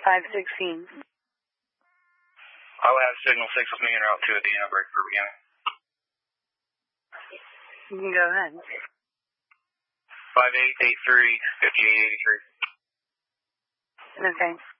516. I will have signal 6 with me en route to Adena, break for beginning. You can go ahead. 5883, 5883. Okay.